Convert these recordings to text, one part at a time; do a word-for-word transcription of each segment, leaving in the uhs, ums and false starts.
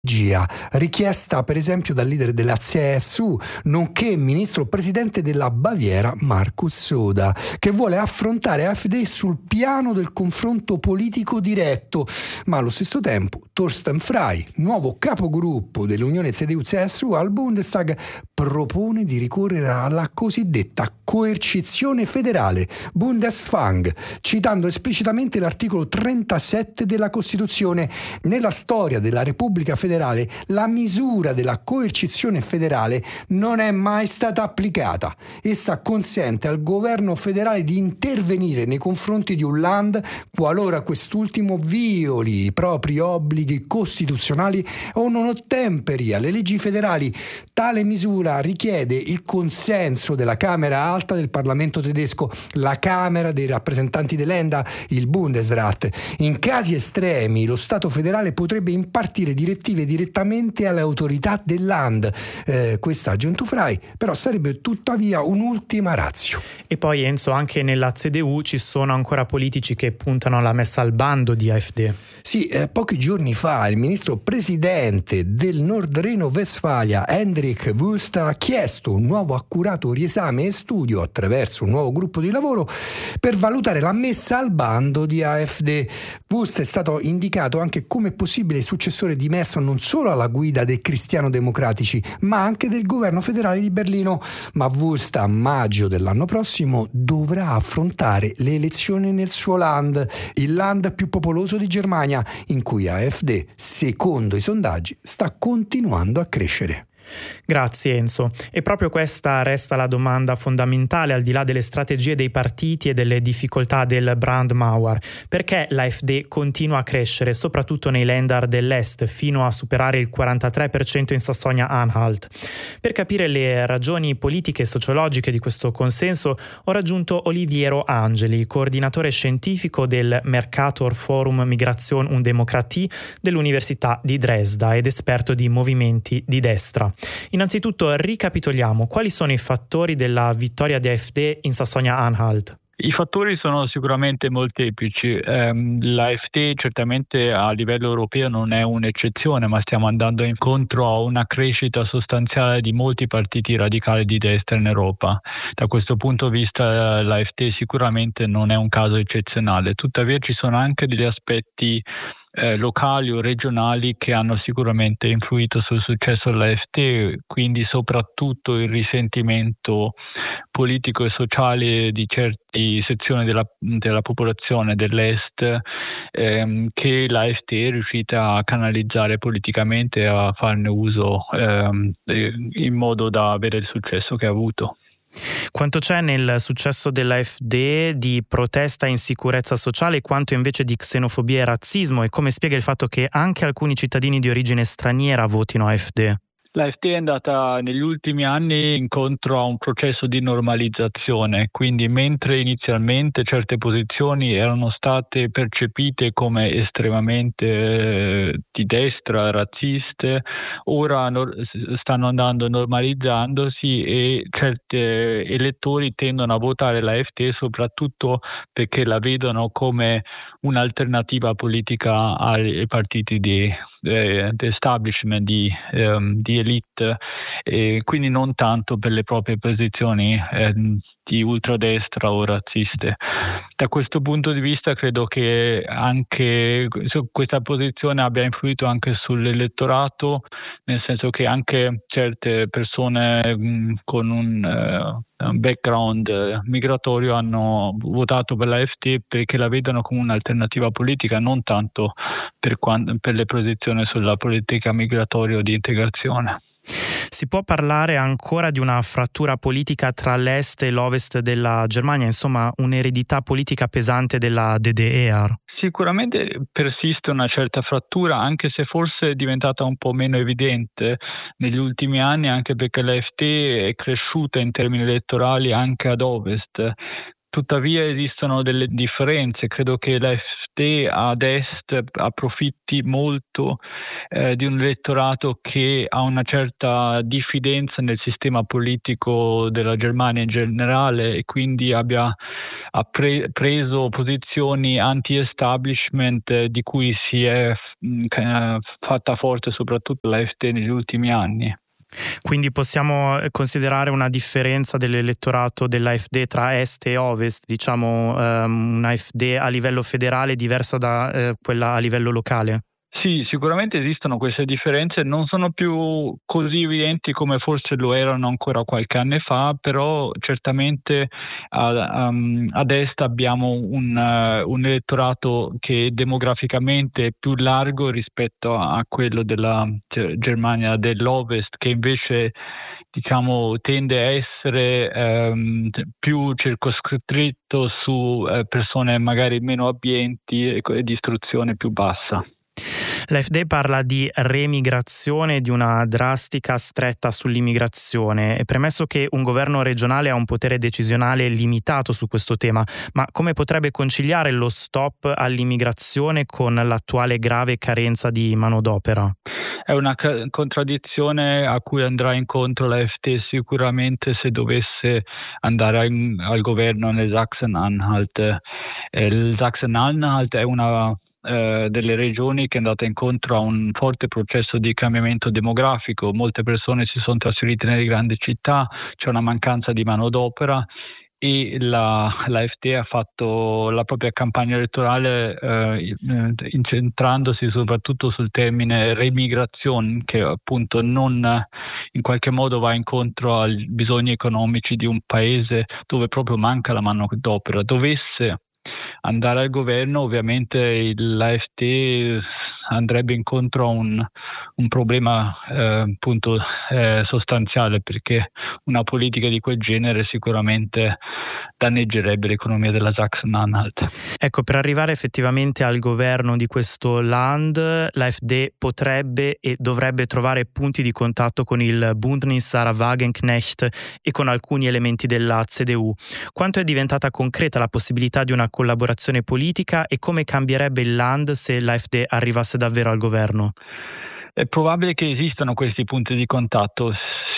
richiesta per esempio dal leader della C S U, nonché ministro presidente della Baviera Markus Söder, che vuole affrontare AfD sul piano del confronto politico diretto, ma allo stesso tempo Thorsten Frey, nuovo capogruppo dell'Unione C D U C S U al Bundestag, propone di ricorrere alla cosiddetta coercizione federale, Bundesfang, citando esplicitamente l'articolo trentasette della Costituzione. Nella storia della Repubblica Federale la misura della coercizione federale non è mai stata applicata. Essa consente al governo federale di intervenire nei confronti di un land qualora quest'ultimo violi i propri obblighi costituzionali o non ottemperi alle leggi federali. Tale misura richiede il consenso della Camera Alta del Parlamento tedesco, la Camera dei rappresentanti dei Länder, il Bundesrat. In casi estremi lo Stato federale potrebbe impartire direttive direttamente alle autorità del land. Eh, questa ha aggiunto Frey, però sarebbe tuttavia un'ultima ratio. E poi Enzo, anche nella C D U ci sono ancora politici che puntano alla messa al bando di AfD. Sì, eh, pochi giorni fa il ministro presidente del Nord Reno-Westfalia, Hendrik Wüst, ha chiesto un nuovo accurato riesame e studio attraverso un nuovo gruppo di lavoro per valutare la messa al bando di AfD. Wüst è stato indicato anche come possibile successore di Merson non solo alla guida dei cristiano-democratici, ma anche del governo federale di Berlino. Ma Wüst a maggio dell'anno prossimo dovrà affrontare le elezioni nel suo land, il land più popoloso di Germania, in cui AfD, secondo i sondaggi, sta continuando a crescere. Grazie Enzo. E proprio questa resta la domanda fondamentale, al di là delle strategie dei partiti e delle difficoltà del Brandmauer. Perché l'AfD continua a crescere, soprattutto nei Länder dell'Est, fino a superare il quarantatré per cento in Sassonia-Anhalt? Per capire le ragioni politiche e sociologiche di questo consenso ho raggiunto Oliviero Angeli, coordinatore scientifico del Mercator Forum Migration und Demokratie dell'Università di Dresda ed esperto di movimenti di destra. Innanzitutto ricapitoliamo quali sono i fattori della vittoria di AfD in Sassonia-Anhalt. I fattori sono sicuramente molteplici. Um, L'AfD certamente a livello europeo non è un'eccezione, ma stiamo andando incontro a una crescita sostanziale di molti partiti radicali di destra in Europa. Da questo punto di vista l'AfD sicuramente non è un caso eccezionale. Tuttavia ci sono anche degli aspetti Eh, locali o regionali che hanno sicuramente influito sul successo dell'AfD, quindi soprattutto il risentimento politico e sociale di certe sezioni della, della popolazione dell'Est ehm, che l'AfD è riuscita a canalizzare politicamente e a farne uso ehm, in modo da avere il successo che ha avuto. Quanto c'è nel successo dell'AfD di protesta e insicurezza sociale, quanto invece di xenofobia e razzismo, e come spiega il fatto che anche alcuni cittadini di origine straniera votino AfD? L'AfD è andata negli ultimi anni incontro a un processo di normalizzazione, quindi mentre inizialmente certe posizioni erano state percepite come estremamente eh, di destra, razziste, ora no, stanno andando normalizzandosi e certi elettori tendono a votare l'AfD soprattutto perché la vedono come un'alternativa politica ai partiti di eh, establishment, di, um, di elite, e quindi non tanto per le proprie posizioni eh, di ultradestra o razziste. Da questo punto di vista credo che anche questa posizione abbia influito anche sull'elettorato, nel senso che anche certe persone mh, con un uh, un background uh, migratorio hanno votato per l'AfD perché la vedono come un'alternativa politica, non tanto per, quando, per le posizioni sulla politica migratoria o di integrazione. Si può parlare ancora di una frattura politica tra l'est e l'ovest della Germania, insomma un'eredità politica pesante della D D E R? Sicuramente persiste una certa frattura, anche se forse è diventata un po' meno evidente negli ultimi anni, anche perché l'AfD è cresciuta in termini elettorali anche ad ovest. tuttavia esistono delle differenze. Credo che l'AfD ad est approfitti molto eh, di un elettorato che ha una certa diffidenza nel sistema politico della Germania in generale e quindi abbia ha pre- preso posizioni anti-establishment eh, di cui si è mh, fatta forte soprattutto l'AfD negli ultimi anni. Quindi possiamo considerare una differenza dell'elettorato dell'AfD tra est e ovest, diciamo um, un'AfD a livello federale diversa da eh, quella a livello locale? Sì, sicuramente esistono queste differenze, non sono più così evidenti come forse lo erano ancora qualche anno fa, però certamente a, um, ad est abbiamo un, uh, un elettorato che demograficamente è più largo rispetto a quello della Germania dell'Ovest, che invece diciamo tende a essere um, più circoscritto su uh, persone magari meno abbienti e, e di istruzione più bassa. L'AfD parla di remigrazione e di una drastica stretta sull'immigrazione. È premesso che un governo regionale ha un potere decisionale limitato su questo tema, ma come potrebbe conciliare lo stop all'immigrazione con l'attuale grave carenza di manodopera? È una contraddizione a cui andrà incontro l'AfD sicuramente se dovesse andare in, al governo nel Sachsen-Anhalt. Eh, il Sachsen-Anhalt è una Eh, delle regioni che è andata incontro a un forte processo di cambiamento demografico, molte persone si sono trasferite nelle grandi città, c'è una mancanza di manodopera e la, l'AfD ha fatto la propria campagna elettorale eh, incentrandosi soprattutto sul termine remigrazione, che appunto non in qualche modo va incontro ai bisogni economici di un paese dove proprio manca la manodopera. Dovesse andare al governo, ovviamente l'AfD andrebbe incontro a un, un problema eh, appunto eh, sostanziale, perché una politica di quel genere sicuramente danneggerebbe l'economia della Sachsen-Anhalt. Ecco, per arrivare effettivamente al governo di questo land, l'AfD potrebbe e dovrebbe trovare punti di contatto con il Bündnis Sarah Wagenknecht e con alcuni elementi della C D U. Quanto è diventata concreta la possibilità di una collaborazione politica e come cambierebbe il land se l'AfD arrivasse davvero al governo? È probabile che esistano questi punti di contatto,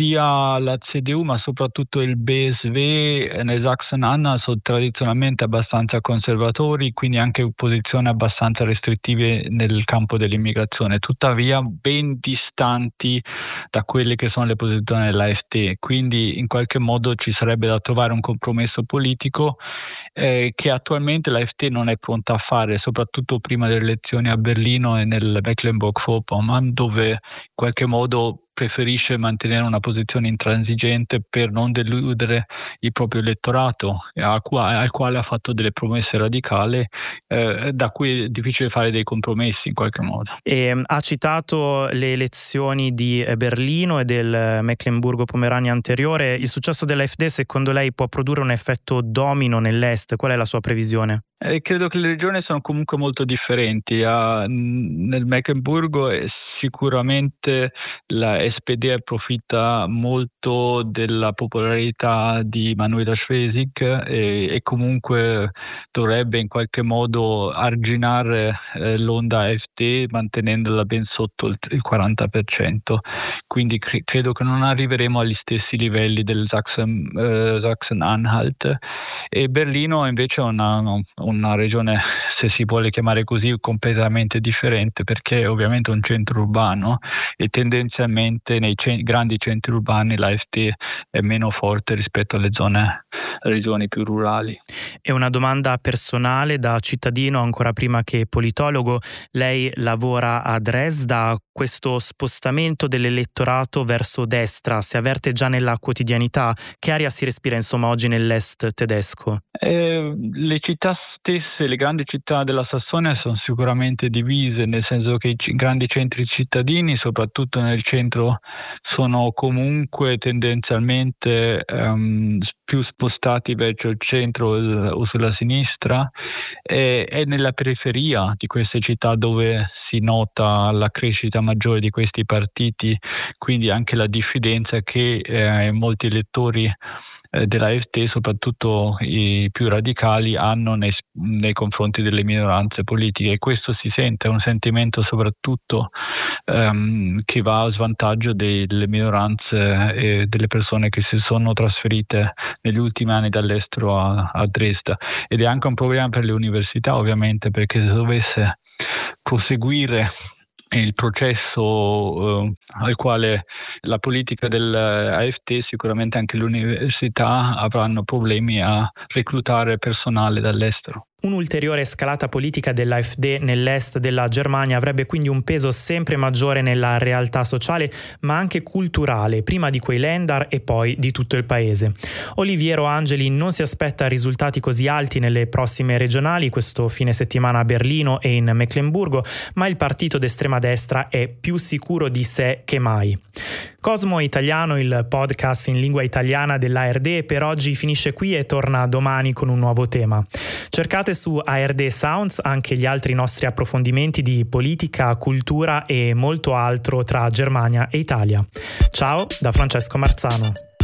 sia la C D U ma soprattutto il B S V nel Sachsen-Anhalt sono tradizionalmente abbastanza conservatori, quindi anche posizioni abbastanza restrittive nel campo dell'immigrazione, tuttavia ben distanti da quelle che sono le posizioni dell'AfD, quindi in qualche modo ci sarebbe da trovare un compromesso politico eh, che attualmente l'AfD non è pronta a fare, soprattutto prima delle elezioni a Berlino e nel Mecklenburg-Vorpommern, dove in qualche modo preferisce mantenere una posizione intransigente per non deludere il proprio elettorato, al quale, al quale ha fatto delle promesse radicali, eh, da cui è difficile fare dei compromessi in qualche modo. E ha citato le elezioni di Berlino e del Mecklenburgo-Pomerania anteriore. Il successo dell'AfD secondo lei può produrre un effetto domino nell'est? Qual è la sua previsione? Eh, credo che le regioni sono comunque molto differenti. Uh, nel Mecklenburgo eh, sicuramente la S P D approfitta molto della popolarità di Manuela Schwesig e, e comunque dovrebbe in qualche modo arginare eh, l'onda AfD mantenendola ben sotto il, il quaranta per cento. Quindi cre- credo che non arriveremo agli stessi livelli del Sachsen, eh, Sachsen-Anhalt. E Berlino invece è una, una regione, se si vuole chiamare così, completamente differente, perché è ovviamente un centro urbano e tendenzialmente nei ce- grandi centri urbani l'AfD è meno forte rispetto alle zone regioni più rurali. E una domanda personale da cittadino, ancora prima che politologo. Lei lavora a Dresda, questo spostamento dell'elettorato verso destra si avverte già nella quotidianità? Che aria si respira insomma oggi nell'est tedesco? Eh, le città stesse, le grandi città della Sassonia sono sicuramente divise, nel senso che i c- grandi centri cittadini, soprattutto nel centro, sono comunque tendenzialmente um, più spostati verso il centro o sulla sinistra, e è nella periferia di queste città dove si nota la crescita maggiore di questi partiti, quindi anche la diffidenza che eh, molti elettori eh, della AfD, soprattutto i più radicali, hanno nei, nei confronti delle minoranze politiche, e questo si sente, è un sentimento soprattutto ehm, che va a svantaggio delle minoranze e delle persone che si sono trasferite negli ultimi anni dall'estero a, a Dresda, ed è anche un problema per le università, ovviamente, perché se dovesse proseguire il processo eh, al quale la politica dell'AfD, sicuramente anche le università avranno problemi a reclutare personale dall'estero. Un'ulteriore scalata politica dell'AfD nell'est della Germania avrebbe quindi un peso sempre maggiore nella realtà sociale, ma anche culturale, prima di quei Länder e poi di tutto il paese. Oliviero Angeli non si aspetta risultati così alti nelle prossime regionali, questo fine settimana a Berlino e in Meclemburgo, ma il partito d'estrema destra è più sicuro di sé che mai. Cosmo Italiano, il podcast in lingua italiana dell'A R D, per oggi finisce qui e torna domani con un nuovo tema. Cercate su A R D Sounds anche gli altri nostri approfondimenti di politica, cultura e molto altro tra Germania e Italia. Ciao da Francesco Marzano.